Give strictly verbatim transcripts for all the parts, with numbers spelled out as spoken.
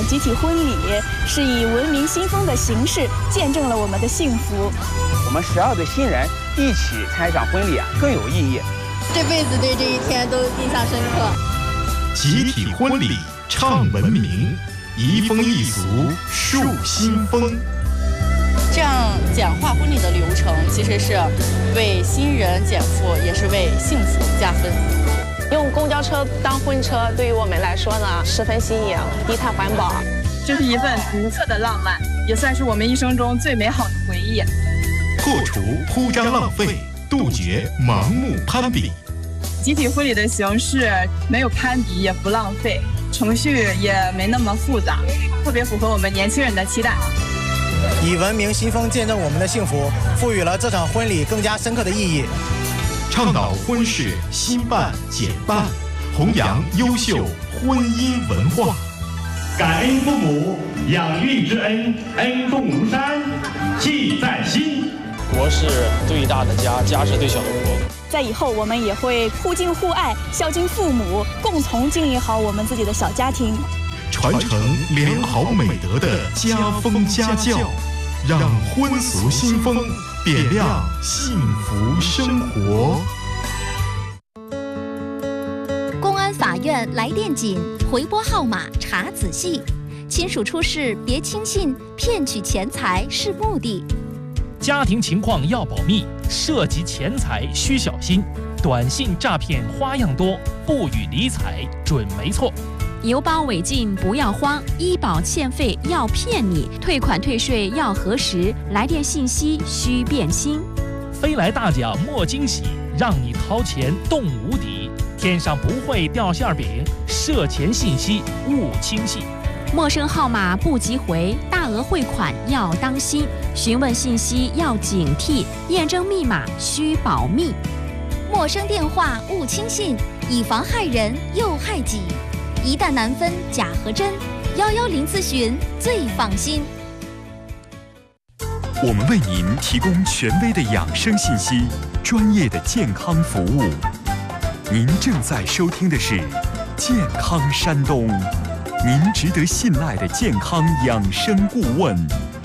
集体婚礼是以文明新风的形式见证了我们的幸福。 我们十二对新人一起参加一场婚礼啊，更有意义。 这辈子对这一天都印象深刻。 集体婚礼唱文明，移风易俗树新风。 这样简化婚礼的流程，其实是为新人减负，也是为幸福加分。 用公交车当婚车，对于我们来说呢，十分新颖，低碳环保。 这是一份独特的浪漫，也算是我们一生中最美好的回忆。 破除铺张浪费，杜绝盲目攀比。 集体婚礼的形式没有攀比，也不浪费，程序也没那么复杂，特别符合我们年轻人的期待。 以文明新风见证我们的幸福，赋予了这场婚礼更加深刻的意义。 倡导婚事新办简办，弘扬优秀婚姻文化。 感恩父母养育之恩，恩重如山，记在心。 国是最大的家，家是最小的国。 在以后，我们也会互敬互爱，孝敬父母，共同经营好我们自己的小家庭， 传承良好美德的家风家教，让婚俗新风点亮幸福生活。 公安法院来电紧，回拨号码查仔细，亲属出事别轻信，骗取钱财是目的。 家庭情况要保密，涉及钱财需小心。短信诈骗花样多，不予理睬准没错。 邮包违禁不要慌，医保欠费要骗你，退款退税要核实，来电信息需变心。 飞来大奖莫惊喜，让你掏钱动无敌。天上不会掉馅饼，涉钱信息勿轻信。 陌生号码不急回，大额汇款要当心，询问信息要警惕，验证密码需保密。 陌生电话勿轻信，以防害人又害己。一旦难分假和真，幺幺零咨询最放心。 我们为您提供权威的养生信息，专业的健康服务。您正在收听的是健康山东，您值得信赖的健康养生顾问。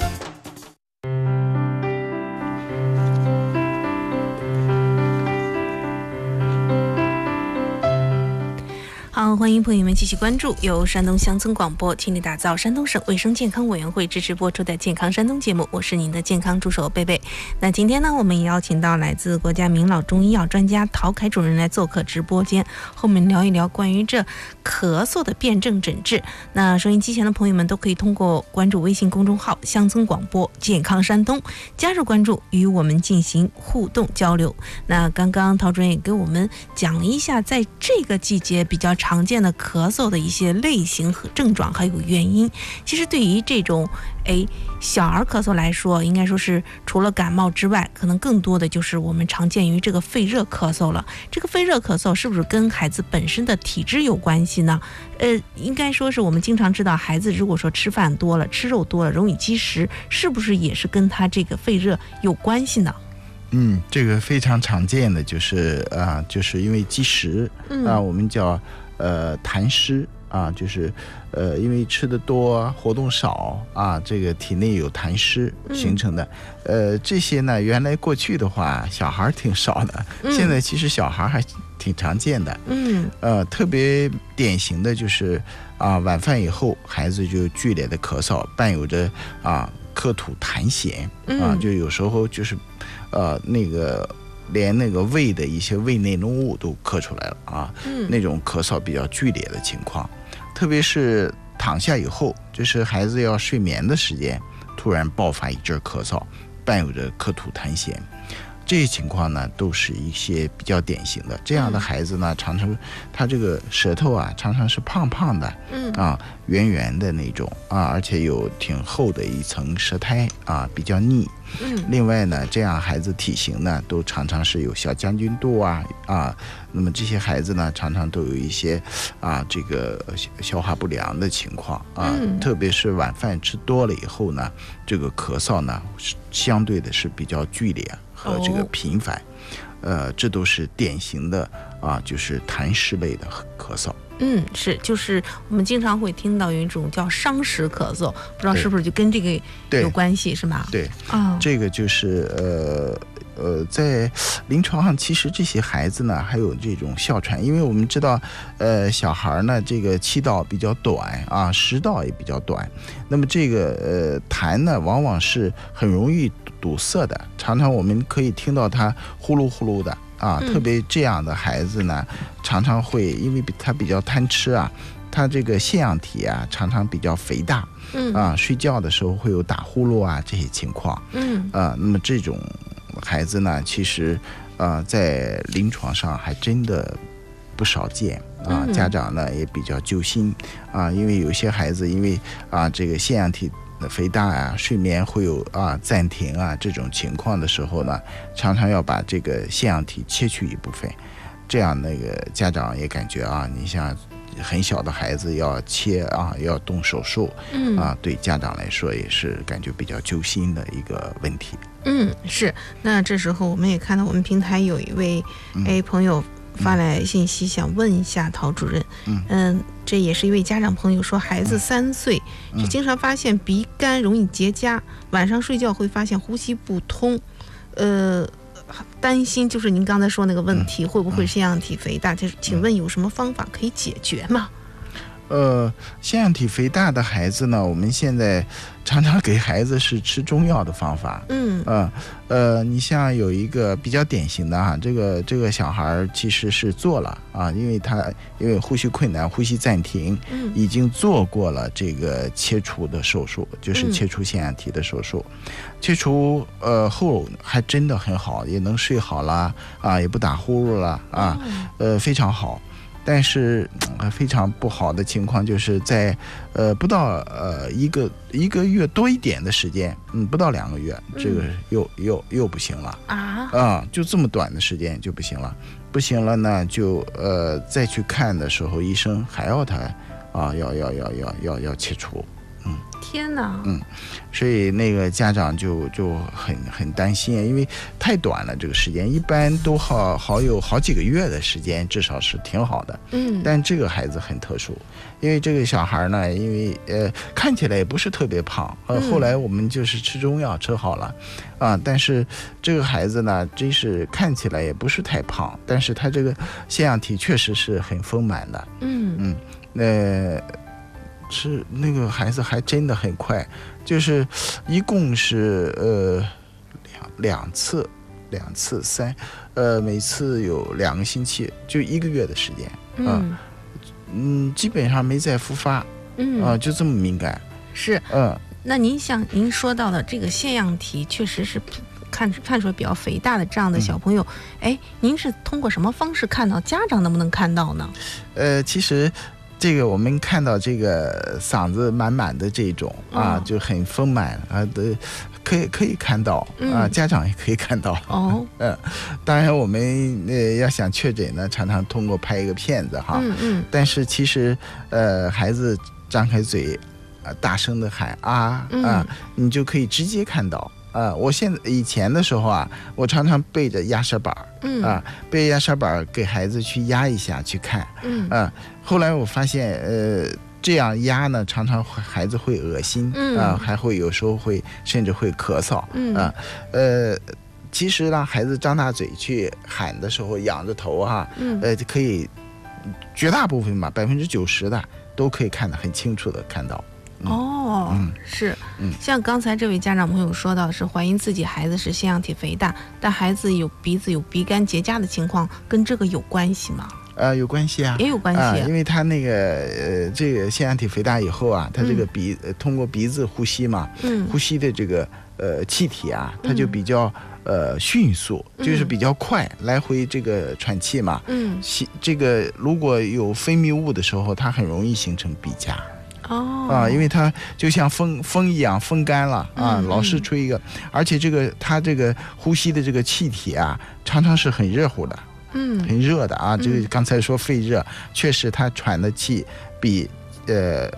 好，欢迎朋友们继续关注由山东乡村广播倾力打造山东省卫生健康委员会支持播出的健康山东节目，我是您的健康助手贝贝。那今天呢，我们也邀请到来自国家名老中医药专家陶凯主任来做客直播间，和我们聊一聊关于这咳嗽的辨证诊治。那收音机前的朋友们都可以通过关注微信公众号乡村广播健康山东，加入关注，与我们进行互动交流。那刚刚陶主任也给我们讲了一下在这个季节比较常见的咳嗽的一些类型和症状还有原因。其实对于这种哎小儿咳嗽来说，应该说是除了感冒之外，可能更多的就是我们常见于这个肺热咳嗽了。这个肺热咳嗽是不是跟孩子本身的体质有关系呢？呃，应该说是我们经常知道，孩子如果说吃饭多了，吃肉多了，容易积食，是不是也是跟他这个肺热有关系呢？ 嗯，这个非常常见的就是啊、呃，就是因为积食啊、嗯呃，我们叫呃痰湿啊，就是呃因为吃的多，活动少啊，这个体内有痰湿形成的。嗯、呃，这些呢，原来过去的话，小孩挺少的，嗯、现在其实小孩还挺常见的。嗯，呃，特别典型的就是啊，晚饭以后孩子就剧烈的咳嗽，伴有着啊咳吐痰涎啊，就有时候就是。呃，那个连那个胃的一些胃内脓物都咳出来了啊，嗯、那种咳嗽比较剧烈的情况，特别是躺下以后，就是孩子要睡眠的时间，突然爆发一阵咳嗽，伴有着咳吐痰涎，这些情况呢，都是一些比较典型的。这样的孩子呢，常常他这个舌头啊，常常是胖胖的，嗯啊，圆圆的那种啊，而且有挺厚的一层舌苔啊，比较腻。嗯，另外呢，这样孩子体型呢，都常常是有小将军肚啊啊，那么这些孩子呢，常常都有一些啊这个消化不良的情况啊，嗯、特别是晚饭吃多了以后呢，这个咳嗽呢，相对的是比较剧烈和这个频繁。哦呃，这都是典型的啊，就是痰湿类的咳嗽。 嗯，是，就是我们经常会听到有一种叫伤食咳嗽，不知道是不是就跟这个有关系，是吗？ 对， 啊、哦， 这个就是呃。呃，在临床上，其实这些孩子呢，还有这种哮喘，因为我们知道，呃，小孩呢，这个气道比较短啊，食道也比较短，那么这个呃痰呢，往往是很容易堵塞的，常常我们可以听到他呼噜呼噜的啊，嗯、特别这样的孩子呢，常常会因为他比较贪吃啊，他这个腺样体啊，常常比较肥大，嗯啊，睡觉的时候会有打呼噜啊这些情况，嗯啊，那么这种孩子呢，其实，呃，在临床上还真的不少见啊。家长呢也比较揪心啊，因为有些孩子因为啊这个腺样体肥大啊，睡眠会有啊暂停啊这种情况的时候呢，常常要把这个腺样体切去一部分，这样那个家长也感觉啊，你像很小的孩子要切啊，要动手术，嗯啊，对家长来说也是感觉比较揪心的一个问题。 嗯，是。那这时候我们也看到我们平台有一位哎朋友发来信息，想问一下陶主任，嗯、呃，这也是一位家长朋友说，孩子三岁，就经常发现鼻干容易结痂，晚上睡觉会发现呼吸不通，呃。担心就是您刚才说那个问题，嗯、会不会腺样体肥大？就是请问有什么方法可以解决吗？ 呃，腺样体肥大的孩子呢，我们现在常常给孩子是吃中药的方法。嗯呃呃，你像有一个比较典型的哈，这个这个小孩其实是做了啊，因为他因为呼吸困难、呼吸暂停，嗯，已经做过了这个切除的手术，就是切除腺样体的手术。嗯、切除呃后还真的很好，也能睡好了啊，也不打呼噜了啊，哦、呃非常好。但是、呃、非常不好的情况就是在呃不到呃一个一个月多一点的时间，嗯，不到两个月，这个又、嗯、又又不行了啊啊！就这么短的时间就不行了，不行了呢，就呃再去看的时候，医生还要他啊，要要要要要要切除。嗯， 天哪！ 嗯，所以那个家长就就很很担心，因为太短了这个时间，一般都好好有好几个月的时间，至少是挺好的。嗯，但这个孩子很特殊，因为这个小孩呢，因为呃看起来也不是特别胖，呃后来我们就是吃中药吃好了，啊，但是这个孩子呢，真是看起来也不是太胖，但是他这个腺样体确实是很丰满的。嗯嗯，那、呃。是那个孩子还真的很快，就是一共是呃两两次两次三呃每次有两个星期，就一个月的时间啊，嗯、嗯，基本上没再复发，嗯啊，就这么敏感。 是，嗯，那您像您说到的这个腺样体，确实是看看出来比较肥大的这样的小朋友，哎、嗯，您是通过什么方式看到？家长能不能看到呢？ 呃，其实。这个我们看到这个嗓子满满的这种啊，就很丰满啊的，可以可以看到啊，家长也可以看到。哦，嗯，当然我们呃要想确诊呢，常常通过拍一个片子哈。嗯嗯。但是其实呃，孩子张开嘴，啊，大声的喊啊啊，你就可以直接看到。啊，我现在以前的时候啊，我常常背着压舌板，嗯啊，背压舌板给孩子去压一下去看，嗯啊，后来我发现，呃，这样压呢，常常孩子会恶心，嗯啊，还会有时候会甚至会咳嗽，嗯啊，呃，其实让孩子张大嘴去喊的时候，仰着头哈，嗯，呃，可以绝大部分吧，百分之九十的都可以看得很清楚的看到。 哦，嗯、是，嗯，像刚才这位家长朋友说到，是怀疑自己孩子是腺样体肥大，但孩子有鼻子有鼻干结痂的情况，跟这个有关系吗？ 呃，有关系啊， 也有关系、啊呃，因为他那个呃，这个腺样体肥大以后啊，他这个鼻、嗯呃、通过鼻子呼吸嘛，嗯，呼吸的这个呃气体啊，它就比较、嗯、呃迅速，就是比较快，嗯、来回这个喘气嘛，嗯，这个如果有分泌物的时候，它很容易形成鼻夹。哦啊，因为它就像风风一样风干了啊，嗯、老是吹一个，而且这个它这个呼吸的这个气体啊，常常是很热乎的，嗯，很热的啊。这个刚才说肺热，确实它喘的气比呃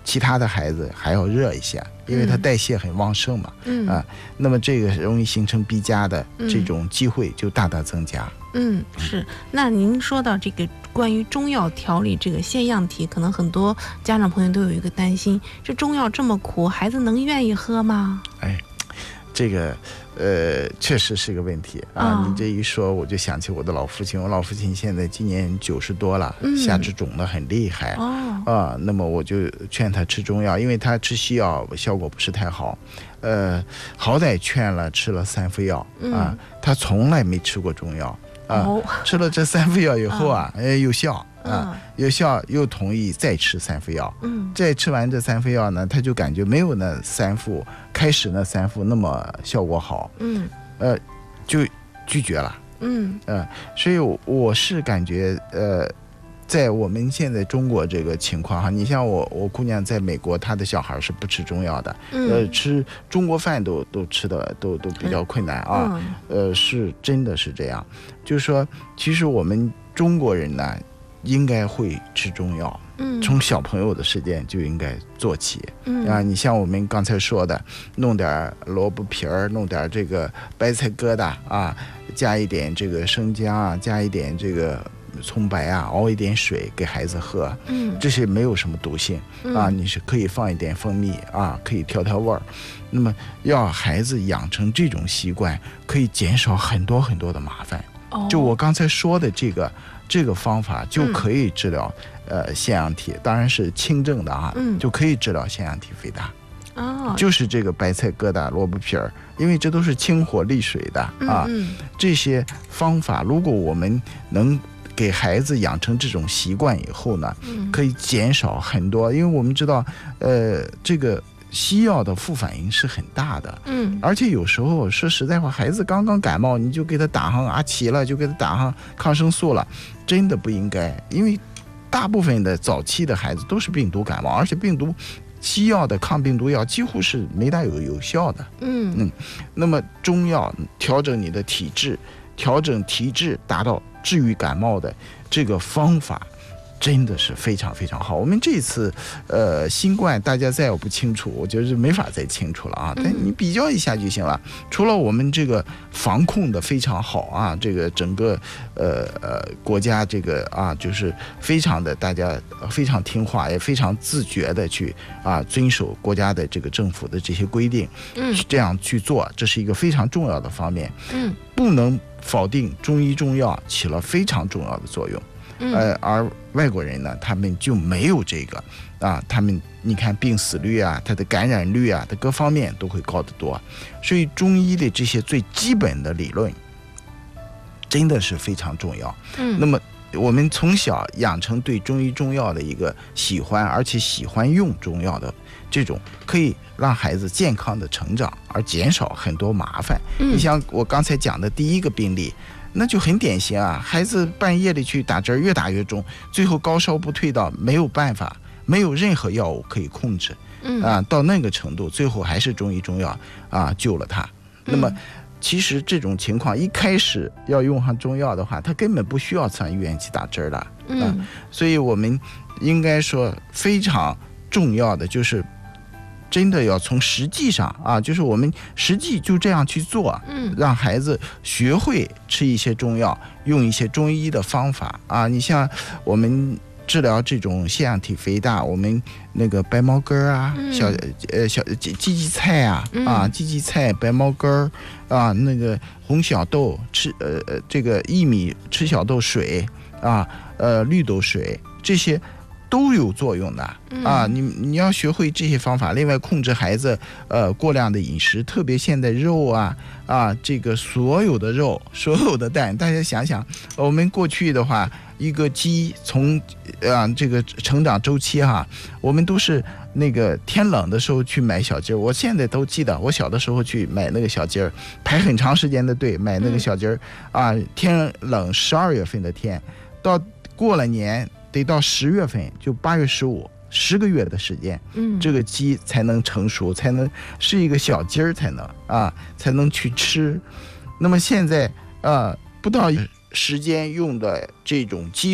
其他的孩子还要热一些，因为他代谢很旺盛嘛， 嗯啊，那么这个容易形成逼家的这种机会就大大增加。 嗯，是。那您说到这个关于中药调理这个腺样体，可能很多家长朋友都有一个担心，这中药这么苦，孩子能愿意喝吗？ 哎，这个呃，确实是个问题啊！ 哦、 你这一说，我就想起我的老父亲。我老父亲现在今年九十多了， 嗯、 下肢肿得很厉害、 哦、 啊。那么我就劝他吃中药，因为他吃西药效果不是太好。呃，好歹劝了吃了三副药、 嗯、 啊，他从来没吃过中药啊。 哦、 吃了这三副药以后啊，哎、哦，有效。啊， 嗯、 有效又同意再吃三副药， 嗯， 再吃完这三副药呢，他就感觉没有那三副开始那三副那么效果好， 嗯， 呃，就拒绝了， 嗯， 呃，所以我是感觉，呃，在我们现在中国这个情况哈，你像我我姑娘在美国，她的小孩是不吃中药的， 嗯、 呃，吃中国饭都都吃的都都比较困难啊， 嗯、 呃，是真的是这样，就是说，其实我们中国人呢。应该会吃中药， 嗯， 从小朋友的时间就应该做起， 嗯啊，你像我们刚才说的，弄点萝卜皮儿，弄点这个白菜疙瘩啊，加一点这个生姜啊，加一点这个葱白啊，熬一点水给孩子喝， 嗯， 这些没有什么毒性、 嗯、 啊，你是可以放一点蜂蜜啊，可以调调味儿。那么要孩子养成这种习惯，可以减少很多很多的麻烦。 哦、 就我刚才说的这个。这个方法就可以治疗、嗯、呃腺样体，当然是轻症的啊， 嗯， 就可以治疗腺样体肥大。 哦， 就是这个白菜疙瘩、萝卜皮儿，因为这都是清火利水的啊。 嗯嗯、 这些方法，如果我们能给孩子养成这种习惯以后呢， 嗯、 可以减少很多，因为我们知道，呃，这个。西药的副反应是很大的， 嗯， 而且有时候说实在话，孩子刚刚感冒，你就给他打上阿奇了，就给他打上抗生素了，真的不应该，因为大部分的早期的孩子都是病毒感冒，而且病毒西药的抗病毒药几乎是没大有有效的， 嗯嗯，那么中药调整你的体质，调整体质达到治愈感冒的这个方法。真的是非常非常好。我们这次，呃，新冠大家再也不清楚，我觉得是没法再清楚了啊。但你比较一下就行了。除了我们这个防控的非常好啊，这个整个呃呃国家这个啊，就是非常的大家非常听话，也非常自觉的去啊遵守国家的这个政府的这些规定， 嗯， 这样去做，这是一个非常重要的方面。 嗯， 不能否定中医中药起了非常重要的作用。呃，而外国人呢，他们就没有这个啊，他们你看病死率啊，它的感染率啊，它各方面都会高得多，所以中医的这些最基本的理论真的是非常重要。 嗯， 那么我们从小养成对中医中药的一个喜欢，而且喜欢用中药的这种，可以让孩子健康的成长，而减少很多麻烦。 嗯， 你像我刚才讲的第一个病例。那就很典型啊，孩子半夜里去打针，越打越重，最后高烧不退到没有办法，没有任何药物可以控制， 嗯啊，到那个程度，最后还是中医中药啊救了他。那么，其实这种情况一开始要用上中药的话，他根本不需要上医院去打针的， 嗯、 啊，所以我们应该说非常重要的就是。真的要从实际上啊，就是我们实际就这样去做， 嗯， 让孩子学会吃一些中药，用一些中医的方法啊。你像我们治疗这种腺样体肥大，我们那个白茅根啊， 嗯、 小呃小荠荠菜啊， 嗯、 啊荠荠菜、白茅根啊，那个红小豆吃呃呃这个薏米吃小豆水啊，呃绿豆水这些。都有作用的啊！你你要学会这些方法，另外控制孩子呃过量的饮食，特别现在肉啊啊这个所有的肉，所有的蛋，大家想想，我们过去的话，一个鸡从啊这个成长周期哈，我们都是那个天冷的时候去买小鸡儿，我现在都记得，我小的时候去买那个小鸡儿，排很长时间的队买那个小鸡儿啊，天冷十二月份的天，到过了年。得到十月份，就八月十五，十个月的时间， 嗯， 这个鸡才能成熟，才能是一个小鸡儿，才能啊，才能去吃。那么现在啊，不到时间用的这种激素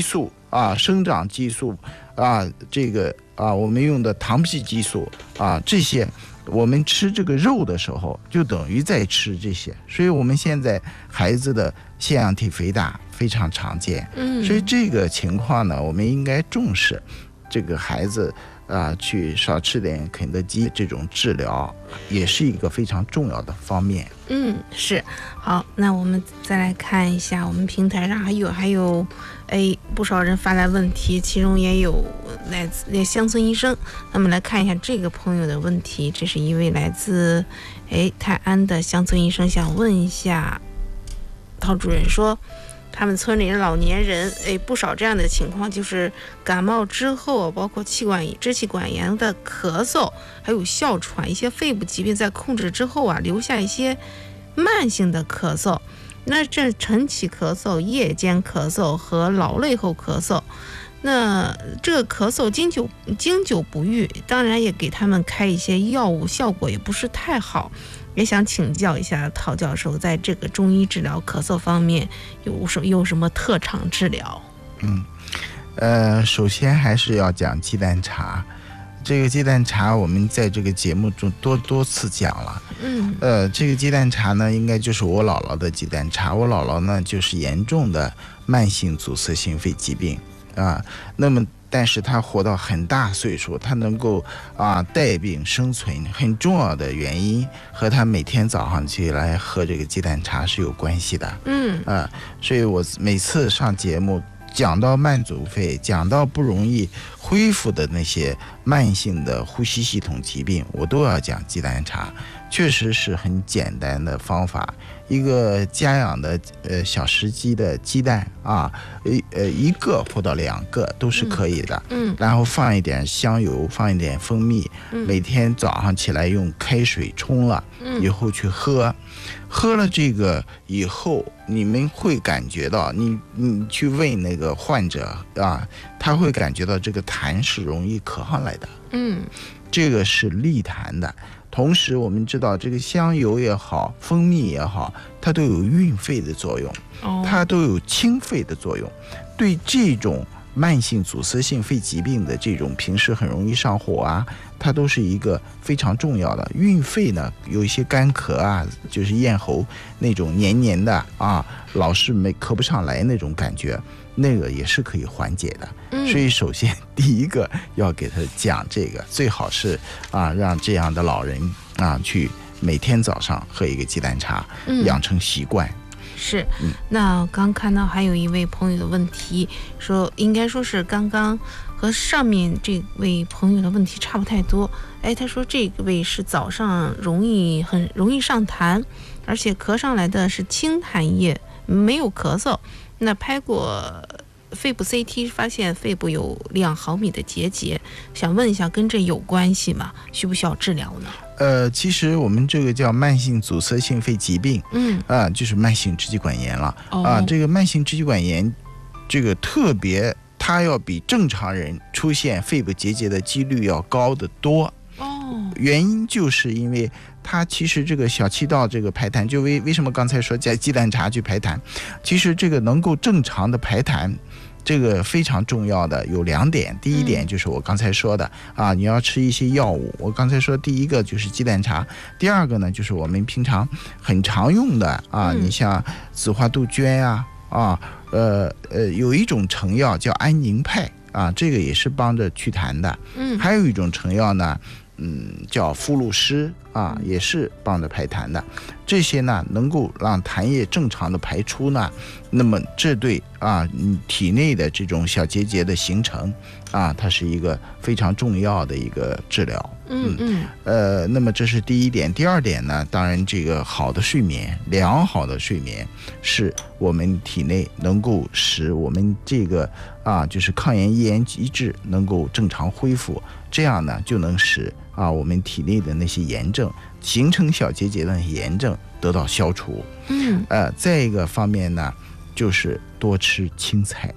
啊，生长激素啊，这个啊，我们用的糖皮激素啊，这些我们吃这个肉的时候，就等于在吃这些，所以我们现在孩子的腺样体肥大非常常见。嗯，所以这个情况呢，我们应该重视这个孩子啊，去少吃点肯德基，这种治疗也是一个非常重要的方面。 嗯，是。好，那我们再来看一下，我们平台上还有还有，哎，不少人发来问题，其中也有来自乡村医生。那么来看一下这个朋友的问题，这是一位来自哎泰安的乡村医生，想问一下陶主任说，他们村里的老年人，哎，不少这样的情况，就是感冒之后，包括气管支气管炎的咳嗽，还有哮喘，一些肺部疾病在控制之后啊，留下一些慢性的咳嗽。那这晨起咳嗽、夜间咳嗽和劳累后咳嗽，那这个咳嗽经久经久不愈，当然也给他们开一些药物，效果也不是太好。也想请教一下陶教授，在这个中医治疗咳嗽方面有什有什么特长治疗？ 嗯，呃，首先还是要讲鸡蛋茶。这个鸡蛋茶我们在这个节目中多多次讲了。嗯，呃，这个鸡蛋茶呢，应该就是我姥姥的鸡蛋茶。我姥姥呢，就是严重的慢性阻塞性肺疾病啊，那么。但是他活到很大岁数，他能够啊带病生存，很重要的原因和他每天早上起来喝这个鸡蛋茶是有关系的。嗯啊，所以我每次上节目讲到慢阻肺，讲到不容易恢复的那些慢性的呼吸系统疾病，我都要讲鸡蛋茶。确实是很简单的方法，一个家养的呃小石鸡的鸡蛋啊，呃一个或到两个都是可以的。嗯，然后放一点香油，放一点蜂蜜，嗯、每天早上起来用开水冲了，嗯、以后去喝，喝了这个以后，你们会感觉到，你你去问那个患者啊，他会感觉到这个痰是容易咳上来的。嗯，这个是利痰的。同时我们知道这个香油也好，蜂蜜也好，它都有运肺的作用，它都有清肺的作用。对这种慢性阻塞性肺疾病的这种平时很容易上火啊，它都是一个非常重要的。运肺呢，有一些干咳啊，就是咽喉那种黏黏的啊，老是没咳不上来那种感觉，那个也是可以缓解的。嗯、所以首先第一个要给他讲这个，最好是啊让这样的老人啊去每天早上喝一个鸡蛋茶，嗯、养成习惯。 是，嗯、那刚看到还有一位朋友的问题，说应该说是刚刚和上面这位朋友的问题差不太多。哎，他说这位是早上容易很容易上痰，而且咳上来的是清痰液，没有咳嗽。那拍过肺部 C T 发现肺部有两毫米的结节，想问一下跟这有关系吗？需不需要治疗呢？ 呃，其实我们这个叫慢性阻塞性肺疾病，嗯啊，就是慢性支气管炎了。哦、啊。这个慢性支气管炎，这个特别，它要比正常人出现肺部结节的几率要高得多。哦。原因就是因为它其实这个小气道这个排痰，就为为什么刚才说加鸡蛋茶去排痰，其实这个能够正常的排痰。这个非常重要的有两点，第一点就是我刚才说的、嗯、啊，你要吃一些药物。我刚才说第一个就是鸡蛋茶，第二个呢就是我们平常很常用的啊，嗯、你像紫花杜鹃啊啊，呃呃，有一种成药叫安宁派啊，这个也是帮着祛痰的。嗯，还有一种成药呢，嗯，叫附露湿啊，也是帮着排痰的。这些呢，能够让痰液正常的排出呢，那么这对啊，你体内的这种小结节的形成啊，它是一个非常重要的一个治疗。嗯嗯。呃，那么这是第一点。第二点呢，当然这个好的睡眠，良好的睡眠是我们体内能够使我们这个啊，就是抗炎抑炎机制能够正常恢复，这样呢就能使啊我们体内的那些炎症形成小结节的那些炎症得到消除。嗯。呃，再一个方面呢，就是多吃青菜。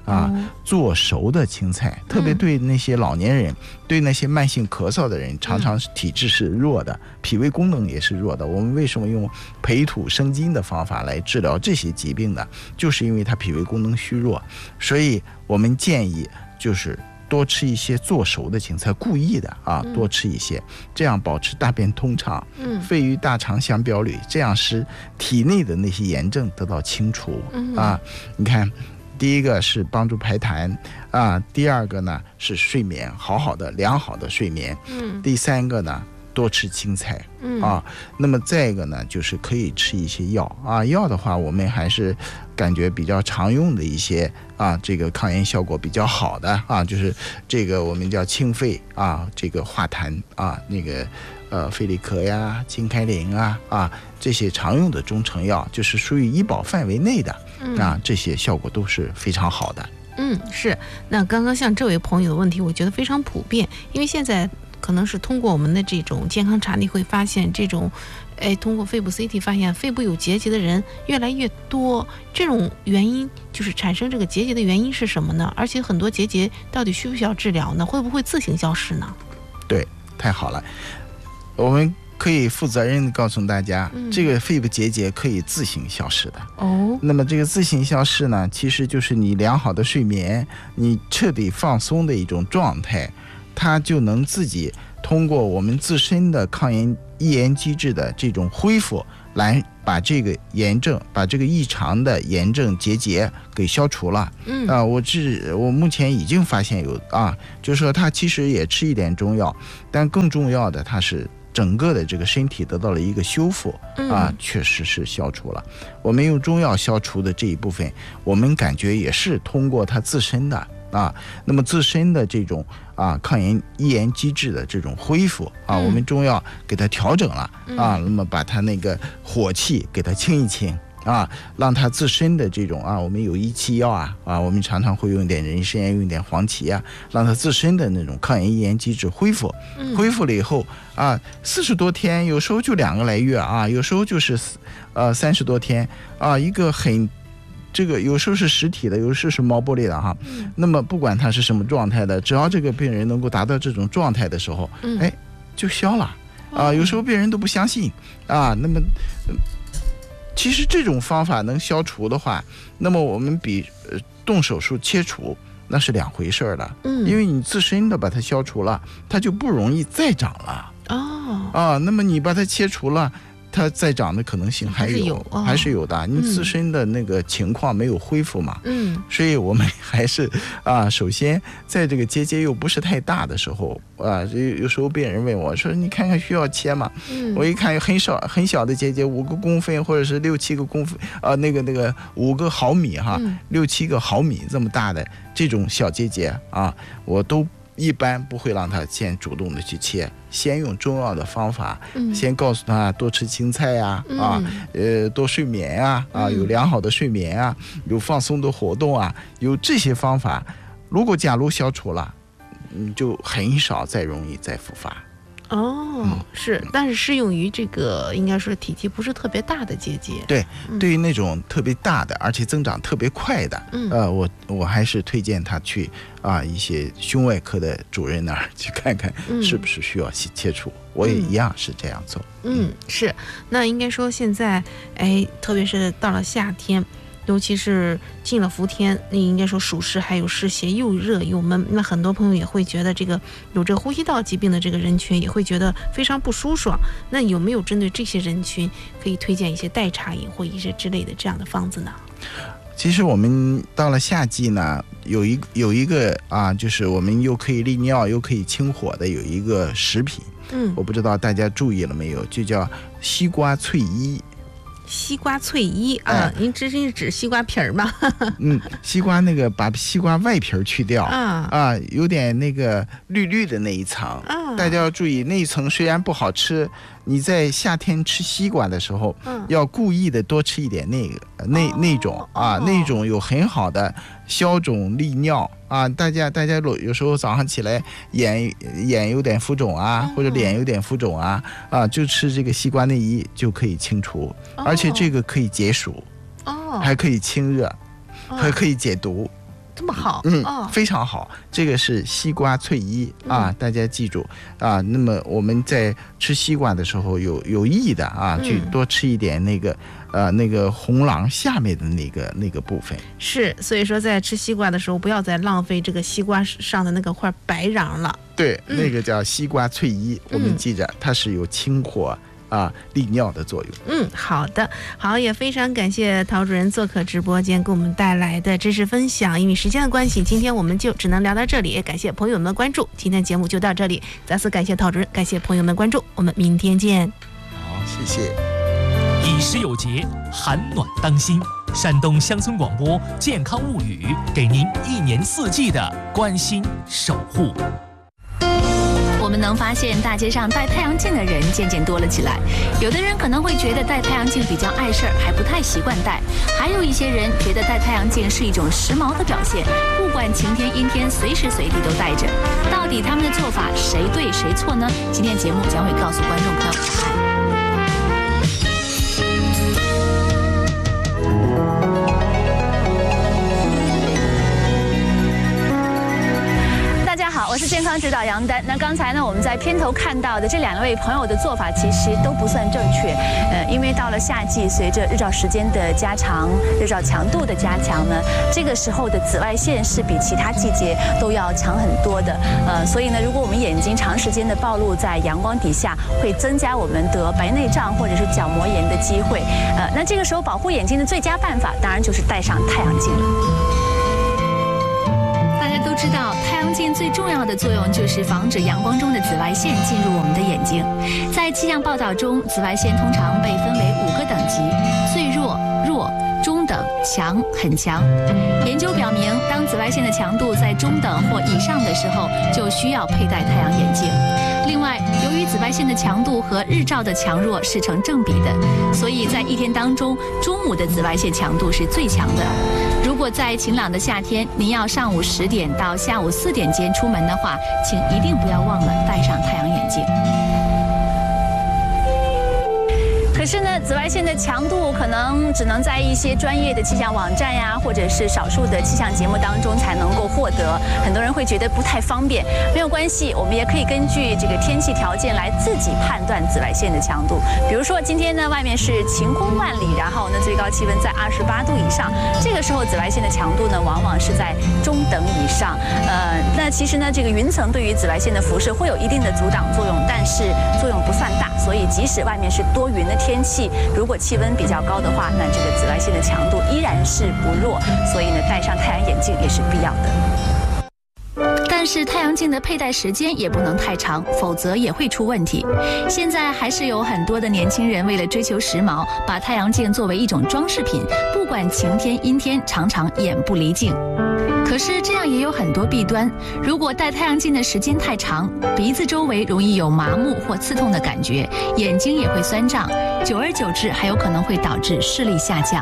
啊， 嗯、 做熟的青菜，特别对那些老年人、嗯、对那些慢性咳嗽的人，常常体质是弱的、嗯、脾胃功能也是弱的。我们为什么用培土生金的方法来治疗这些疾病呢？就是因为他脾胃功能虚弱，所以我们建议就是多吃一些做熟的青菜，故意的啊， 嗯、 多吃一些，这样保持大便通畅， 嗯， 肺与大肠相表里，这样使体内的那些炎症得到清除， 嗯、 啊，你看。第一个是帮助排痰啊，第二个呢是睡眠，好好的良好的睡眠， 嗯， 第三个呢多吃青菜， 嗯啊，那么再一个呢就是可以吃一些药啊，药的话我们还是感觉比较常用的一些啊，这个抗炎效果比较好的啊，就是这个我们叫清肺啊，这个化痰啊，那个呃肺利咳呀、金开灵啊啊这些常用的中成药，就是属于医保范围内的。 嗯、 啊，这些效果都是非常好的。 嗯，是。那刚刚像这位朋友的问题，我觉得非常普遍，因为现在可能是通过我们的这种健康查，你会发现这种，哎，通过肺部 C T 发现肺部有结节的人越来越多。这种原因就是产生这个结节的原因是什么呢？而且很多结节到底需不需要治疗呢？会不会自行消失呢？ 对，太好了，我们。可以负责任的告诉大家、嗯、这个肺部结节可以自行消失的哦。 那么这个自行消失呢，其实就是你良好的睡眠，你彻底放松的一种状态，它就能自己通过我们自身的抗炎抑炎机制的这种恢复，来把这个炎症把这个异常的炎症结节给消除了。 嗯啊，我这我目前已经发现有啊，就是说它其实也吃一点中药，但更重要的它是整个的这个身体得到了一个修复啊，确实是消除了。我们用中药消除的这一部分，我们感觉也是通过它自身的啊，那么自身的这种啊抗炎抑炎机制的这种恢复啊，我们中药给它调整了啊，那么把它那个火气给它清一清。啊，让它自身的这种啊，我们有益气药啊啊，我们常常会用一点人参，用一点黄芪啊，让它自身的那种抗炎抑炎机制恢复， 嗯、 恢复了以后啊，四十多天，有时候就两个来月啊，有时候就是呃三十多天啊，一个很这个有时候是实体的，有时候是毛玻璃的哈。 嗯、 那么不管它是什么状态的，只要这个病人能够达到这种状态的时候， 嗯、 哎，就消了啊。有时候病人都不相信啊，那么。其实这种方法能消除的话，那么我们比呃动手术切除那是两回事了。 嗯， 因为你自身的把它消除了，它就不容易再长了。 哦， 啊，那么你把它切除了，它再长的可能性还有， 还是有，哦、 还是有的。你自身的那个情况没有恢复嘛。 嗯， 所以我们还是啊，首先在这个结节又不是太大的时候啊，有有时候病人问我说：“你看看需要切吗？” 嗯， 我一看有很少很小的结节，五个公分或者是六七个公分啊，那个那个五个毫米哈， 嗯、 六七个毫米这么大的这种小结节啊，我都。一般不会让他先主动的去切，先用中药的方法， 嗯、 先告诉他多吃青菜呀、啊， 嗯、 啊，呃，多睡眠啊，啊，有良好的睡眠啊，有放松的活动啊，有这些方法，如果假如消除了，你就很少再容易再复发。 哦， 嗯、 是，但是适用于这个应该说体积不是特别大的结节。 对， 嗯、 对于那种特别大的，而且增长特别快的， 嗯、 呃，我我还是推荐他去啊一些胸外科的主任那儿去看看是不是需要切除。嗯、我也一样是这样做。 嗯，是。那应该说现在，哎，特别是到了夏天。尤其是进了伏天，你应该说暑湿还有湿邪，又热又闷，那很多朋友也会觉得这个有这个呼吸道疾病的这个人群也会觉得非常不舒爽。那有没有针对这些人群可以推荐一些代茶饮或一些之类的这样的方子呢？ 其实我们到了夏季呢，有一有一个啊，就是我们又可以利尿又可以清火的有一个食品， 嗯， 我不知道大家注意了没有，就叫西瓜翠衣。 西瓜翠衣啊，您这是指西瓜皮儿吗？ 嗯，西瓜那个把西瓜外皮儿去掉啊啊，有点那个绿绿的那一层啊， 大家要注意，那一层虽然不好吃，你在夏天吃西瓜的时候， 嗯、 要故意的多吃一点那个那、哦、那种啊， 哦、 那种有很好的消肿利尿啊。大家大家有时候早上起来眼眼有点浮肿啊， 哦、 或者脸有点浮肿啊啊，就吃这个西瓜内衣就可以清除， 哦、 而且这个可以解暑， 哦， 还可以清热， 哦、 还可以解毒。 这么好， 嗯， 哦、 非常好。这个是西瓜翠衣啊，嗯、大家记住啊。那么我们在吃西瓜的时候有有意的啊，去多吃一点那个。呃，那个红囊下面的那个那个部分是，所以说在吃西瓜的时候，不要再浪费这个西瓜上的那个块白瓤了。 对，嗯、那个叫西瓜翠衣，我们记着，它是有清火啊利尿的作用。 嗯，好的，好，也非常感谢陶主任做客直播间给我们带来的知识分享。因为时间的关系，今天我们就只能聊到这里，也感谢朋友们的关注。今天节目就到这里，再次感谢陶主任，感谢朋友们关注，我们明天见。 好，谢谢。 以时有节，寒暖当心。山东乡村广播健康物语，给您一年四季的关心守护。 我们能发现大街上戴太阳镜的人渐渐多了起来，有的人可能会觉得戴太阳镜比较碍事儿，还不太习惯戴；还有一些人觉得戴太阳镜是一种时髦的表现，不管晴天阴天，随时随地都戴着。到底他们的做法谁对谁错呢？今天节目将会告诉观众朋友答案。好，我是健康指导杨丹。那刚才呢，我们在片头看到的这两位朋友的做法其实都不算正确。呃，因为到了夏季，随着日照时间的加长，日照强度的加强呢，这个时候的紫外线是比其他季节都要强很多的。呃，所以呢，如果我们眼睛长时间的暴露在阳光底下，会增加我们得白内障或者是角膜炎的机会。呃，那这个时候保护眼睛的最佳办法，当然就是戴上太阳镜了。都知道，太阳镜最重要的作用就是防止阳光中的紫外线进入我们的眼睛。在气象报道中，紫外线通常被分为五个等级：最弱、弱、中等、强、很强。研究表明，当紫外线的强度在中等或以上的时候，就需要佩戴太阳眼镜。另外，由于紫外线的强度和日照的强弱是成正比的，所以在一天当中，中午的紫外线强度是最强的。如果在晴朗的夏天，您要上午十点到下午四点间出门的话，请一定不要忘了戴上太阳眼镜。可是呢，紫外线的强度可能只能在一些专业的气象网站呀，或者是少数的气象节目当中才能够获得。很多人会觉得不太方便，没有关系，我们也可以根据这个天气条件来自己判断紫外线的强度。比如说今天呢，外面是晴空万里，然后呢最高气温在二十八度以上，这个时候紫外线的强度呢往往是在中等以上。呃，那其实呢，这个云层对于紫外线的辐射会有一定的阻挡作用，但是作用不算大，所以即使外面是多云的天气，如果气温比较高的话，那这个紫外线的强度依然是不弱，所以呢，戴上太阳眼镜也是必要的。但是太阳镜的佩戴时间也不能太长，否则也会出问题。现在还是有很多的年轻人为了追求时髦，把太阳镜作为一种装饰品，不管晴天阴天，常常眼不离镜。可是这样也有很多弊端，如果戴太阳镜的时间太长，鼻子周围容易有麻木或刺痛的感觉，眼睛也会酸胀，久而久之还有可能会导致视力下降。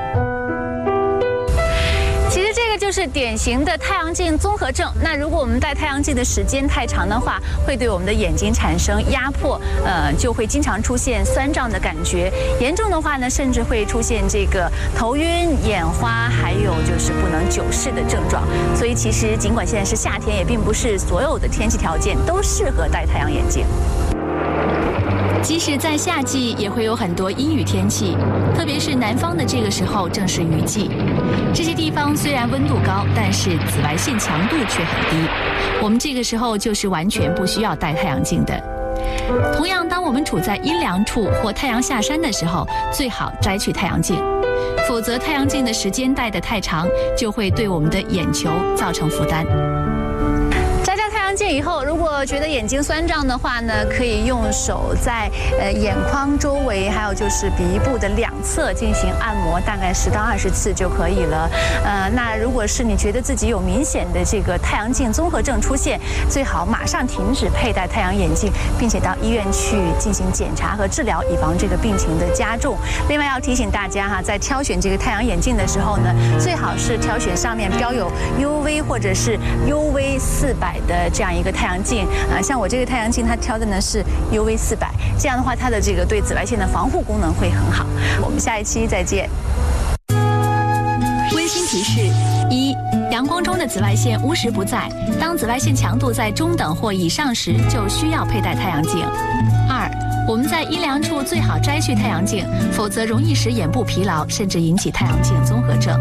其实这个就是典型的太阳镜综合症。那如果我们戴太阳镜的时间太长的话，会对我们的眼睛产生压迫，呃，就会经常出现酸胀的感觉。严重的话呢，甚至会出现这个头晕、眼花，还有就是不能久视的症状。所以其实尽管现在是夏天，也并不是所有的天气条件都适合戴太阳眼镜。即使在夏季，也会有很多阴雨天气，特别是南方的这个时候正是雨季。这些地方虽然温度高，但是紫外线强度却很低。我们这个时候就是完全不需要戴太阳镜的。同样，当我们处在阴凉处或太阳下山的时候，最好摘去太阳镜，否则太阳镜的时间戴得太长，就会对我们的眼球造成负担。太阳镜以后，如果觉得眼睛酸胀的话呢，可以用手在呃眼眶周围，还有就是鼻部的两侧进行按摩，大概十到二十次就可以了。呃，那如果是你觉得自己有明显的这个太阳镜综合症出现，最好马上停止佩戴太阳眼镜，并且到医院去进行检查和治疗，以防这个病情的加重。另外要提醒大家哈，在挑选这个太阳眼镜的时候呢，最好是挑选上面标有 U V 或者是 U V 四百的这样一个太阳镜啊，像我这个太阳镜，它挑的呢是 U V 四百，这样的话，它的这个对紫外线的防护功能会很好。我们下一期再见。温馨提示：一。 阳光中的紫外线无时不在，当紫外线强度在中等或以上时，就需要佩戴太阳镜。二，我们在阴凉处最好摘去太阳镜，否则容易使眼部疲劳，甚至引起太阳镜综合症。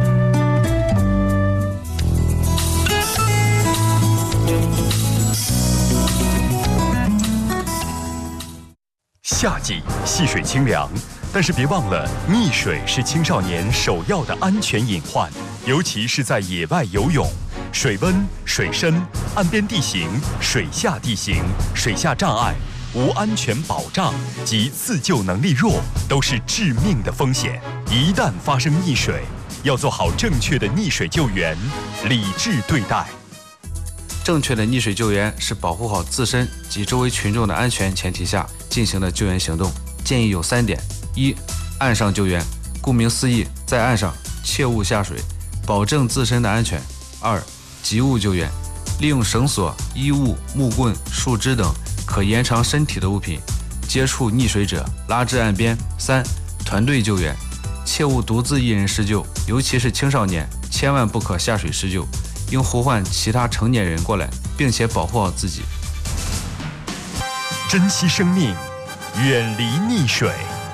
夏季戏水清凉，但是别忘了，溺水是青少年首要的安全隐患，尤其是在野外游泳，水温、水深、岸边地形、水下地形、水下障碍、无安全保障及自救能力弱，都是致命的风险。一旦发生溺水，要做好正确的溺水救援，理智对待。 正确的溺水救援是保护好自身及周围群众的安全前提下进行的救援行动，建议有三点：一、岸上救援，顾名思义，在岸上切勿下水，保证自身的安全；二、及物救援，利用绳索、衣物、木棍、树枝等可延长身体的物品，接触溺水者拉至岸边；三、团队救援，切勿独自一人施救，尤其是青少年，千万不可下水施救，应呼唤其他成年人过来，并且保护好自己。 珍惜生命，远离溺水。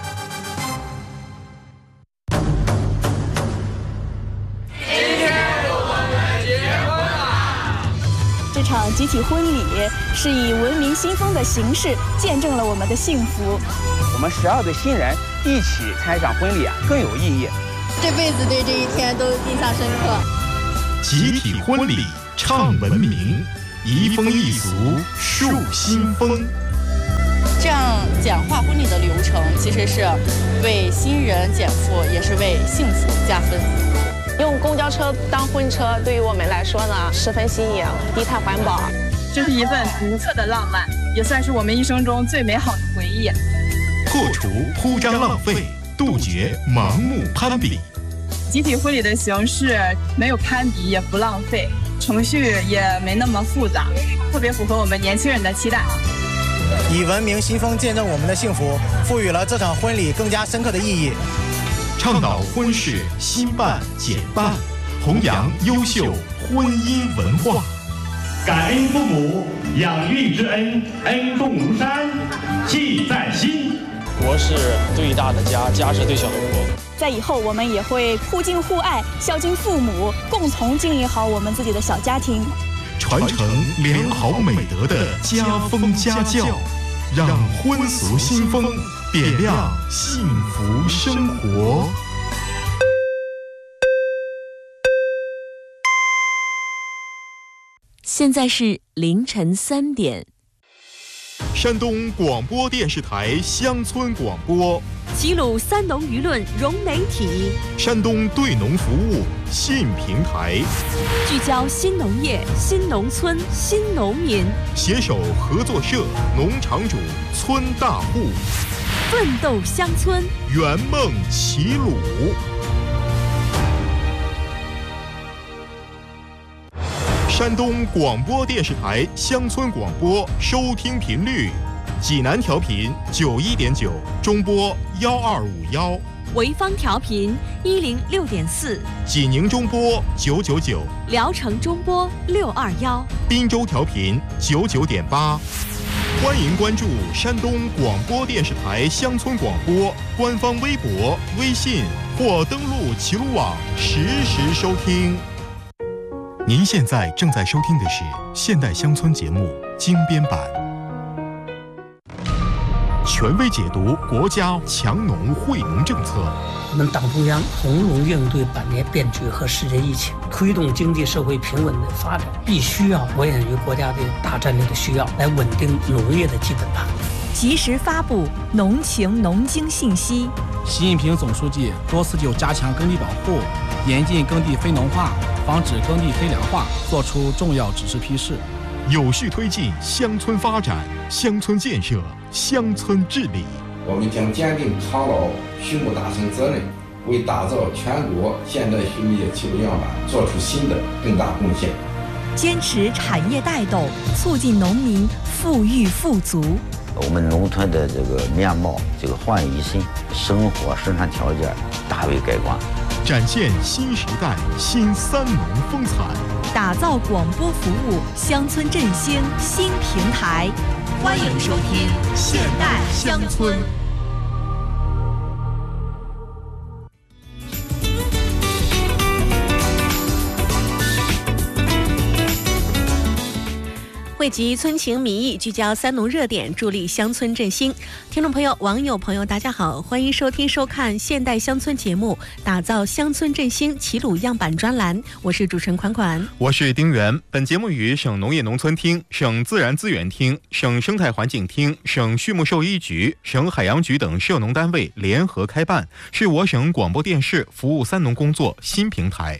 这场集体婚礼是以文明新风的形式见证了我们的幸福。 我们十二对新人一起参与这场婚礼啊，更有意义。 这辈子对这一天都印象深刻。 集体婚礼唱文明，移风易俗树新风。 这样简化婚礼的流程，其实是为新人减负，也是为幸福加分。 用公交车当婚车，对于我们来说呢，十分新颖，低碳环保。 这是一份独特的浪漫，也算是我们一生中最美好的回忆。 破除铺张浪费，杜绝盲目攀比。 集体婚礼的形式没有攀比，也不浪费，程序也没那么复杂，特别符合我们年轻人的期待。 以文明新风见证我们的幸福，赋予了这场婚礼更加深刻的意义。 倡导婚事新办简办，弘扬优秀婚姻文化。 感恩父母养育之恩，恩重如山，记在心。 国是最大的家，家是最小的国。 在以后，我们也会互敬互爱，孝敬父母，共同经营好我们自己的小家庭， 传承良好美德的家风家教，让婚俗新风点亮幸福生活。 现在是凌晨三点。 山东广播电视台乡村广播， 齐鲁三农舆论融媒体， 山东对农服务信平台， 聚焦新农业、新农村、新农民， 携手合作社、农场主、村大户， 奋斗乡村， 圆梦齐鲁。山东广播电视台乡村广播收听频率：济南调频九一点九，中波幺二五幺； 潍坊调频一零六点四， 济宁中波九九九， 聊城中波六二幺， 滨州调频九九点八。欢迎关注山东广播电视台乡村广播官方微博、微信或登录齐鲁网实时收听。您现在正在收听的是现代乡村节目精编版，权威解读国家强农惠农政策。 我们党中央从容应对百年变局和世界疫情，推动经济社会平稳的发展，必须要着眼于国家的大战略的需要，来稳定农业的基本盘。 及时发布农情农经信息。 习近平总书记多次就加强耕地保护、严禁耕地非农化、防止耕地非粮化作出重要指示批示， 有序推进乡村发展、乡村建设、乡村治理。 我们将坚定抗老畜牧大省责任，为打造全国现代畜牧业齐鲁样板做出新的更大贡献。 坚持产业带动，促进农民富裕富足。 我们农村的这个面貌这个焕然一新，生活生产条件大为改观。 展现新时代新三农风采， 打造广播服务乡村振兴新平台。欢迎收听《现代乡村》。汇集村情民意，聚焦三农热点，助力乡村振兴。听众朋友、网友朋友，大家好，欢迎收听收看《现代乡村》节目，打造乡村振兴齐鲁样板专栏。我是主持人款款， 我是丁元。本节目与省农业农村厅、省自然资源厅、省生态环境厅、省畜牧兽医局、省海洋局等涉农单位联合开办，是我省广播电视服务三农工作新平台。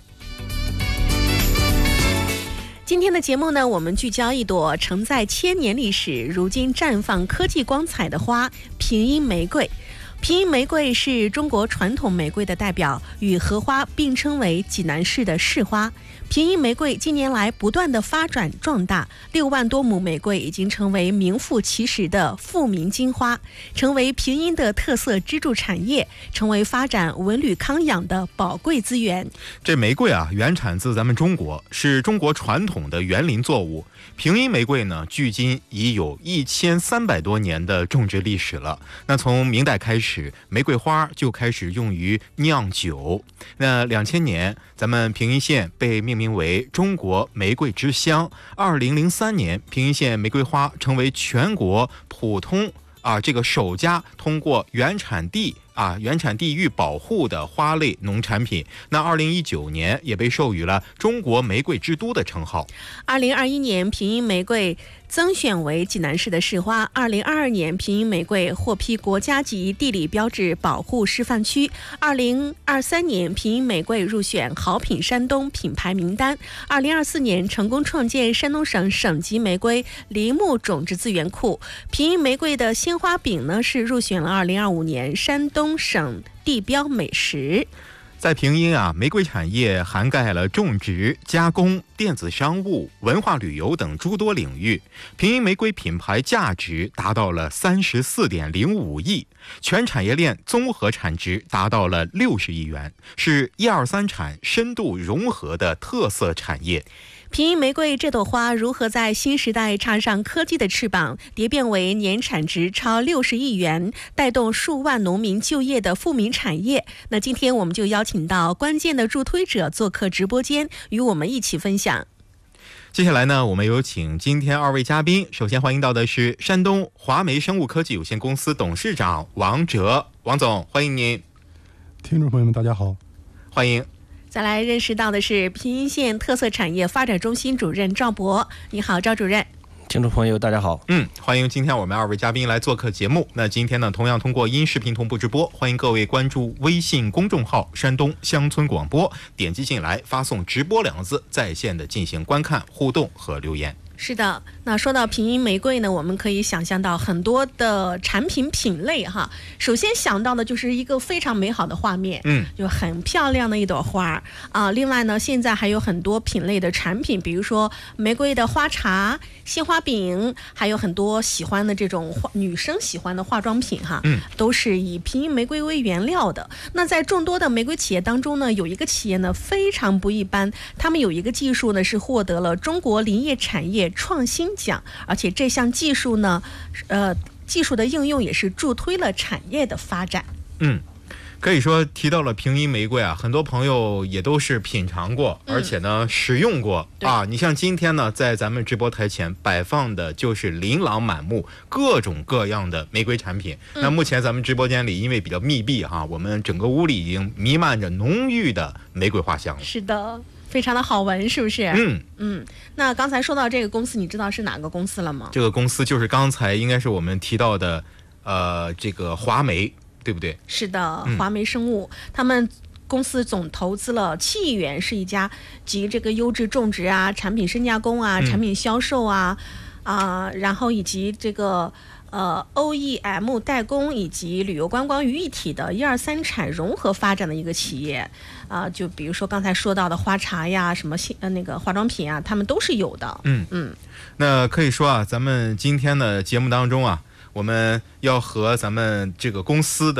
今天的节目呢，我们聚焦一朵承载千年历史、如今绽放科技光彩的花——平阴玫瑰。平阴玫瑰是中国传统玫瑰的代表，与荷花并称为济南市的市花。平阴玫瑰近年来不断的发展壮大，六万多亩玫瑰已经成为名副其实的富民金花，成为平阴的特色支柱产业，成为发展文旅康养的宝贵资源。 这玫瑰啊，原产自咱们中国，是中国传统的园林作物。平阴玫瑰呢，距今已有一千三百多年的种植历史了。那从明代开始，玫瑰花就开始用于酿酒。那两千年，咱们平阴县被命名为中国玫瑰之乡。二零零三年，平阴县玫瑰花成为全国普通啊这个首家通过原产地啊原产地域保护的花类农产品。那二零一九年也被授予了中国玫瑰之都的称号。 二零二一年，平阴玫瑰增选为济南市的市花。二零二二年，平阴玫瑰获批国家级地理标志保护示范区。二零二三年，平阴玫瑰入选好品山东品牌名单。二零二四年，成功创建山东省省级玫瑰林木种植资源库。平阴玫瑰的鲜花饼呢，是入选了二零二五年山东省地标美食。 在平阴啊，玫瑰产业涵盖了种植、加工、电子商务、文化旅游等诸多领域。平阴玫瑰品牌价值达到了三十四点零五亿，全产业链综合产值达到了六十亿元，是一二三产深度融合的特色产业。 平阴玫瑰这朵花如何在新时代插上科技的翅膀，蝶变为年产值超六十亿元，带动数万农民就业的富民产业？那今天我们就邀请到关键的助推者做客直播间，与我们一起分享。 接下来呢，我们有请今天二位嘉宾。首先欢迎到的是山东华梅生物科技有限公司董事长王哲，王总，欢迎您。 听众朋友们，大家好， 欢迎。 再来认识到的是平阴县特色产业发展中心主任赵博，你好，赵主任。 听众朋友大家好， 嗯，欢迎今天我们二位嘉宾来做客节目。那今天呢，同样通过音视频同步直播，欢迎各位关注微信公众号山东乡村广播，点击进来发送直播两个字，在线的进行观看、互动和留言。 是的，那说到平阴玫瑰呢，我们可以想象到很多的产品品类哈。首先想到的就是一个非常美好的画面，嗯，就很漂亮的一朵花啊。另外呢，现在还有很多品类的产品，比如说玫瑰的花茶、鲜花饼，还有很多喜欢的这种女生喜欢的化妆品哈，嗯，都是以平阴玫瑰为原料的。那在众多的玫瑰企业当中呢，有一个企业呢非常不一般，他们有一个技术呢是获得了中国林业产业创新奖，而且这项技术呢，呃，技术的应用也是助推了产业的发展。 嗯，可以说提到了平阴玫瑰啊，很多朋友也都是品尝过，而且呢、嗯、使用过啊。你像今天呢，在咱们直播台前摆放的就是琳琅满目、各种各样的玫瑰产品。嗯、那目前咱们直播间里因为比较密闭哈，我们整个屋里已经弥漫着浓郁的玫瑰花香了。 是的。非常的好闻，是不是？嗯嗯。那刚才说到这个公司，你知道是哪个公司了吗？ 这个公司就是刚才应该是我们提到的，呃，这个华梅，对不对？ 是的，华梅生物，嗯、他们公司总投资了七亿元，是一家集这个优质种植啊、产品深加工啊、嗯、产品销售啊啊、呃，然后以及这个。呃 O E M 代工以及旅游观光于一体的一二三产融合发展的一个企业啊、呃，就比如说刚才说到的花茶呀，什么呃那个化妆品啊，他们都是有的。 嗯嗯，那可以说啊，咱们今天的节目当中啊，我们要和咱们这个公司的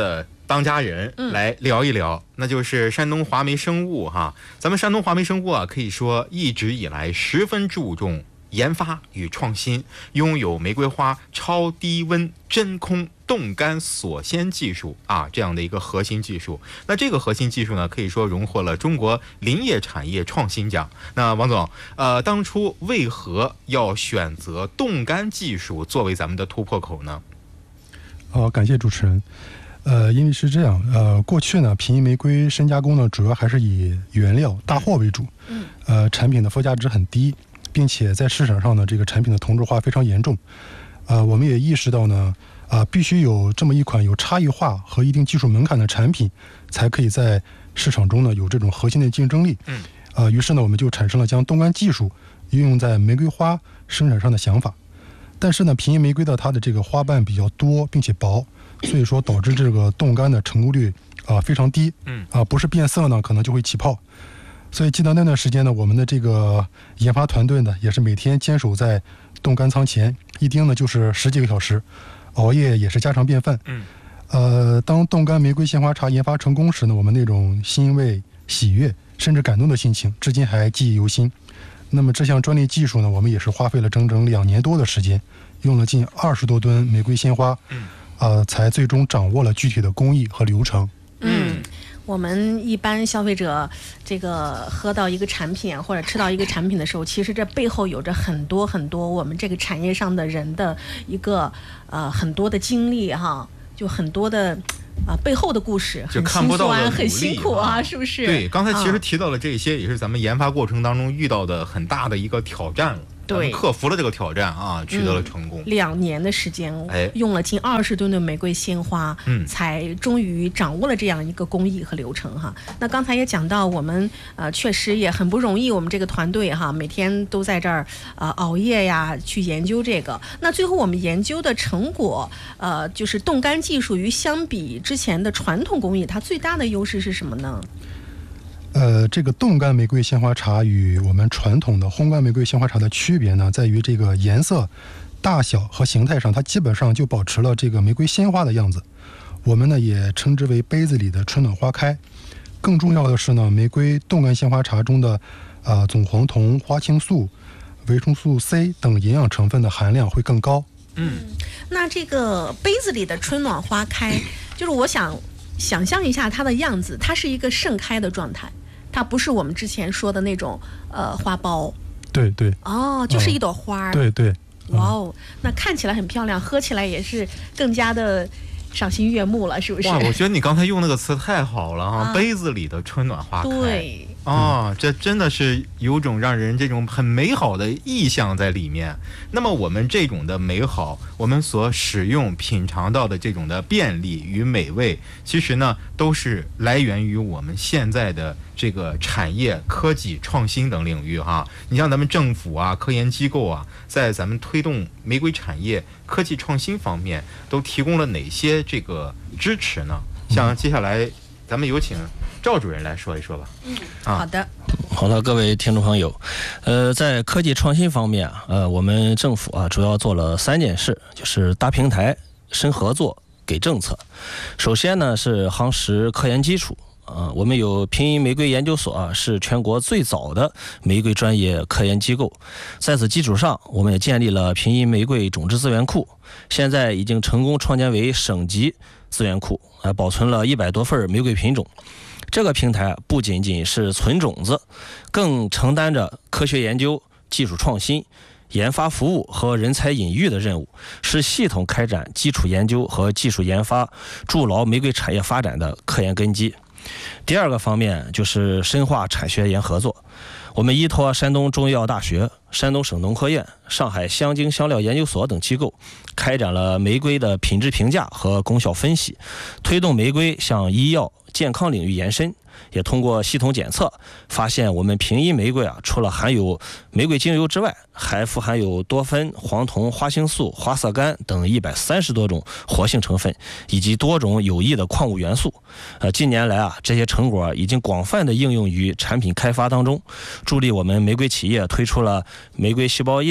当家人来聊一聊，嗯、那就是山东华梅生物哈。咱们山东华梅生物啊，可以说一直以来十分注重研发与创新，拥有玫瑰花超低温真空冻干锁鲜技术啊，这样的一个核心技术。那这个核心技术呢，可以说荣获了中国林业产业创新奖。那王总，呃，当初为何要选择冻干技术作为咱们的突破口呢？ 好、呃，感谢主持人。呃，因为是这样，呃，过去呢，品音玫瑰深加工呢，主要还是以原料大货为主，嗯，呃，产品的附加值很低。并且在市场上呢，这个产品的同质化非常严重，呃，我们也意识到呢，啊、呃，必须有这么一款有差异化和一定技术门槛的产品，才可以在市场中呢有这种核心的竞争力。嗯，呃，于是呢，我们就产生了将冻干技术应用在玫瑰花生产上的想法。但是呢，品音玫瑰的它的这个花瓣比较多并且薄，所以说导致这个冻干的成功率啊、呃、非常低。嗯，啊、呃，不是变色呢，可能就会起泡。所以记得那段时间呢，我们的这个研发团队呢，也是每天坚守在冻干仓前，一盯呢就是十几个小时，熬夜也是家常便饭。嗯，呃，当冻干玫瑰鲜花茶研发成功时呢，我们那种欣慰、喜悦甚至感动的心情，至今还记忆犹新。那么这项专利技术呢，我们也是花费了整整两年多的时间，用了近二十多吨玫瑰鲜花，嗯，呃，才最终掌握了具体的工艺和流程。 嗯。我们一般消费者这个喝到一个产品或者吃到一个产品的时候，其实这背后有着很多很多我们这个产业上的人的一个呃很多的经历哈，就很多的啊、呃、背后的故事， 就看不到的努力， 很辛苦啊，是不是？ 对，刚才其实提到了这些，也是咱们研发过程当中遇到的很大的一个挑战了。对，克服了这个挑战啊，取得了成功。嗯、两年的时间，哎，用了近二十吨的玫瑰鲜花，嗯，才终于掌握了这样一个工艺和流程哈。那刚才也讲到，我们呃确实也很不容易，我们这个团队哈，每天都在这儿呃熬夜呀，去研究这个。那最后我们研究的成果，呃，就是冻干技术与相比之前的传统工艺，它最大的优势是什么呢？ 呃，这个冻干玫瑰鲜花茶与我们传统的烘干玫瑰鲜花茶的区别呢，在于这个颜色、大小和形态上，它基本上就保持了这个玫瑰鲜花的样子。我们呢也称之为杯子里的春暖花开。更重要的是呢，玫瑰冻干鲜花茶中的啊、呃、总黄酮、花青素、维生素 C 等营养成分的含量会更高。 嗯，那这个杯子里的春暖花开，就是我想想象一下它的样子，它是一个盛开的状态。它不是我们之前说的那种呃花苞， 对对， 哦，就是一朵花、 嗯、对对， 哇哦，那看起来很漂亮，喝起来也是更加的赏心悦目了，是不是？ 哇，我觉得你刚才用那个词太好了哈、啊，杯子里的春暖花开， 对， 啊，这真的是有种让人这种很美好的意象在里面。那么我们这种的美好，我们所使用品尝到的这种的便利与美味，其实呢都是来源于我们现在的这个产业、科技、创新等领域哈。你像咱们政府啊、科研机构啊，在咱们推动玫瑰产业科技创新方面，都提供了哪些这个支持呢？像接下来咱们有请赵主任来说一说吧。 嗯，啊、好的。 好的，各位听众朋友，呃，在科技创新方面啊，呃，我们政府啊主要做了三件事，就是搭平台、深合作、给政策。首先呢是夯实科研基础。啊，我们有平阴玫瑰研究所啊，是全国最早的玫瑰专业科研机构。在此基础上，我们也建立了平阴玫瑰种质资源库，现在已经成功创建为省级资源库，啊，保存了一百多份玫瑰品种。这个平台不仅仅是存种子，更承担着科学研究、技术创新、研发服务和人才引育的任务，是系统开展基础研究和技术研发、筑牢玫瑰产业发展的科研根基。第二个方面就是深化产学研合作，我们依托山东中医药大学、山东省农科院、上海香精香料研究所等机构，开展了玫瑰的品质评价和功效分析，推动玫瑰向医药健康领域延伸。也通过系统检测发现，我们平阴玫瑰啊，除了含有玫瑰精油之外，还富含有多酚、黄酮、花青素、花色苷等一百三十多种活性成分，以及多种有益的矿物元素。呃，近年来啊，这些成果已经广泛的应用于产品开发当中，助力我们玫瑰企业推出了玫瑰细胞液、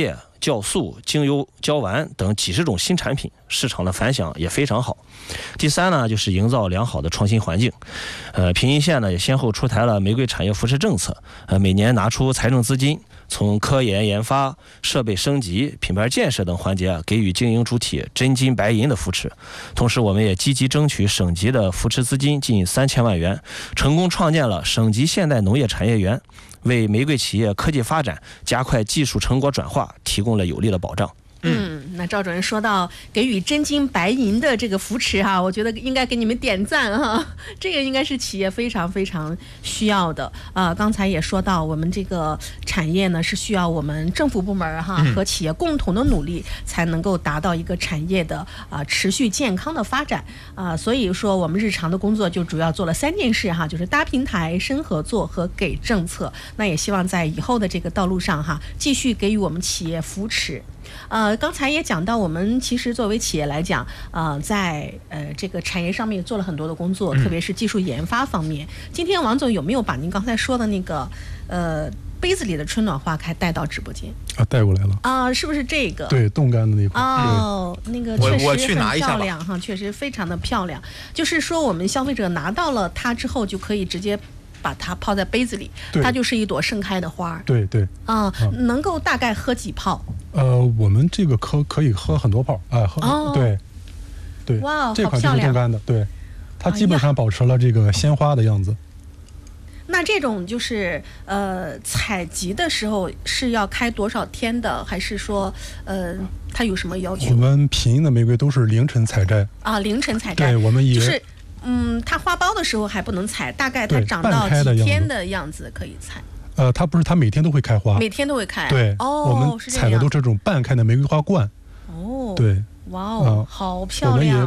酵素、精油胶丸等几十种新产品，市场的反响也非常好。第三呢，就是营造良好的创新环境。呃，平阴县呢也先后出台了玫瑰产业扶持政策，呃，每年拿出财政资金，从科研研发、设备升级、品牌建设等环节啊，给予经营主体真金白银的扶持。同时，我们也积极争取省级的扶持资金近三千万元，成功创建了省级现代农业产业园，为玫瑰企业科技发展、加快技术成果转化提供了有力的保障。 嗯，那赵主任说到给予真金白银的这个扶持哈，我觉得应该给你们点赞哈，这个应该是企业非常非常需要的啊、呃。刚才也说到，我们这个产业呢是需要我们政府部门哈和企业共同的努力，才能够达到一个产业的啊、呃、持续健康的发展啊、呃。所以说，我们日常的工作就主要做了三件事哈，就是搭平台、深合作和给政策。那也希望在以后的这个道路上哈，继续给予我们企业扶持。呃，刚才也讲到，我们其实作为企业来讲，呃，在呃这个产业上面也做了很多的工作，特别是技术研发方面。今天王总有没有把您刚才说的那个呃杯子里的春暖花开带到直播间？ 啊，带过来了啊、呃，是不是这个？ 对，冻干的那块。 哦，那个确实很漂亮哈，确实非常的漂亮。就是说，我们消费者拿到了它之后，就可以直接把它泡在杯子里，它就是一朵盛开的花。 对对。 啊、呃，能够大概喝几泡？ 呃，我们这个可可以喝很多泡，哎、呃，喝、 哦、 对，对， 哇， 这款就是冻干的，对，它基本上保持了这个鲜花的样子。 那这种就是呃采集的时候是要开多少天的，还是说呃它有什么要求？ 我们平阴的玫瑰都是凌晨采摘啊，凌晨采摘。 对，我们也就是嗯，它花苞的时候还不能采，大概它长到几天的样子可以采。 呃，它不是，它每天都会开花， 每天都会开。 对， 哦， 我们采的都是这种半开的玫瑰花冠。 哦， 对， 哇哦， 呃、 好漂亮。